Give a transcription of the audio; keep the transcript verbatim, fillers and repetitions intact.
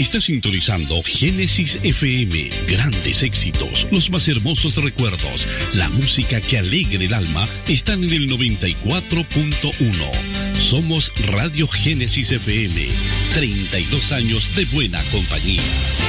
Está sintonizando Génesis F M. Grandes éxitos, los más hermosos recuerdos, la música que alegra el alma están en el noventa y cuatro punto uno. Somos Radio Génesis F M. treinta y dos años de buena compañía.